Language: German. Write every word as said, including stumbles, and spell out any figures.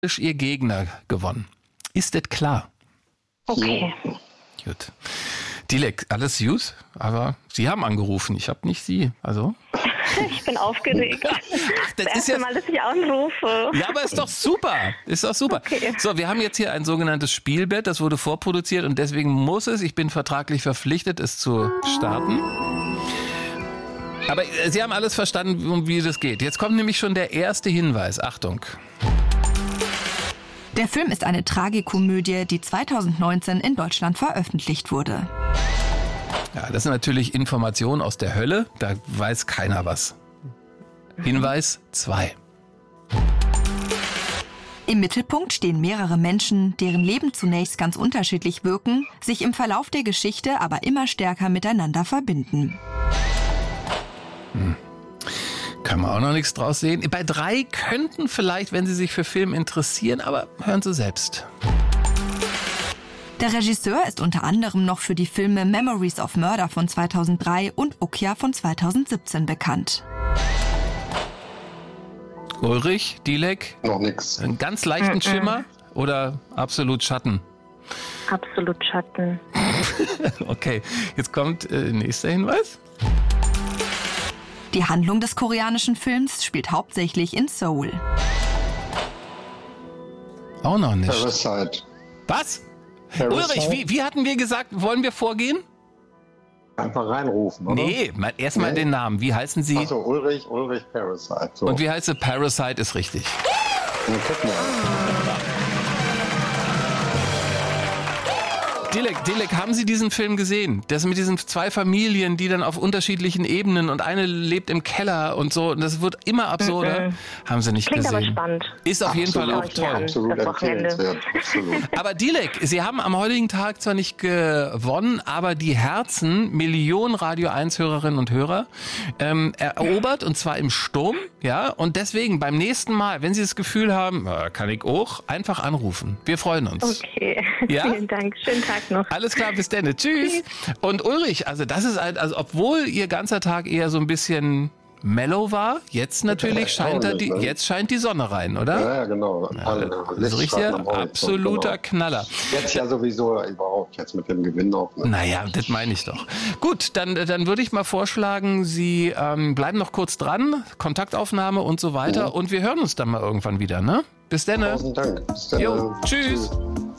ihr Gegner gewonnen. Ist das klar? Okay. Gut. Dilek, alles gut, aber Sie haben angerufen, ich habe nicht Sie. Also. Ich bin aufgeregt. Ach, das, das ist erste jetzt, Mal, dass ich anrufe. Ja, aber ist doch super. Ist doch super. Okay. So, wir haben jetzt hier ein sogenanntes Spielbett, das wurde vorproduziert und deswegen muss es, ich bin vertraglich verpflichtet, es zu starten. Aber Sie haben alles verstanden, wie das geht. Jetzt kommt nämlich schon der erste Hinweis. Achtung. Der Film ist eine Tragikomödie, die zweitausendneunzehn in Deutschland veröffentlicht wurde. Ja, das sind natürlich Informationen aus der Hölle. Da weiß keiner was. Hinweis zwei. Im Mittelpunkt stehen mehrere Menschen, deren Leben zunächst ganz unterschiedlich wirken, sich im Verlauf der Geschichte aber immer stärker miteinander verbinden. Hm. Kann man auch noch nichts draus sehen. Bei drei könnten vielleicht, wenn Sie sich für Film interessieren, aber hören Sie selbst. Der Regisseur ist unter anderem noch für die Filme Memories of Murder von zweitausenddrei und Okja von zweitausendsiebzehn bekannt. Ulrich, Dilek? Noch nix. Einen ganz leichten Mhm. Schimmer oder absolut Schatten? Absolut Schatten. Okay, jetzt kommt äh, nächster Hinweis. Die Handlung des koreanischen Films spielt hauptsächlich in Seoul. Auch noch nicht. Parasite. Was? Parasite? Ulrich, wie, wie hatten wir gesagt, wollen wir vorgehen? Einfach reinrufen, oder? Nee, erstmal Nee. den Namen. Wie heißen Sie? Achso, Ulrich, Ulrich Parasite. So. Und wie heißt sie? Parasite ist richtig. Na, guck mal. Dilek, Dilek, haben Sie diesen Film gesehen? Das mit diesen zwei Familien, die dann auf unterschiedlichen Ebenen und eine lebt im Keller und so. Und das wird immer absurder. Mhm. Haben Sie nicht Klingt gesehen? aber spannend. Ist auf jeden Fall auch Absolut, ja. toll. Absolut Das Wochenende. empfehlenswert. Absolut. Aber Dilek, Sie haben am heutigen Tag zwar nicht gewonnen, aber die Herzen Millionen Radio eins Hörerinnen und Hörer ähm, erobert, und zwar im Sturm. Ja, und deswegen beim nächsten Mal, wenn Sie das Gefühl haben, äh, kann ich auch, einfach anrufen. Wir freuen uns. Okay. Ja? Vielen Dank. Schönen Tag noch. Alles klar, bis dann. Tschüss. Und Ulrich, also das ist halt, also obwohl Ihr ganzer Tag eher so ein bisschen mellow war, jetzt natürlich scheint da die, jetzt scheint die Sonne rein, oder? Ja, ja, genau. Alle Das ist richtig Lichtstreifen am Horizont, absoluter genau. Knaller. Jetzt ja sowieso überhaupt, jetzt mit dem Gewinn auch. Ne? Naja, das meine ich doch. Gut, dann, dann würde ich mal vorschlagen, Sie ähm, bleiben noch kurz dran, Kontaktaufnahme und so weiter, Ja. und wir hören uns dann mal irgendwann wieder, ne? Bis dann. Tausend Dank. Bis dann. Jo, tschüss. Tschüss.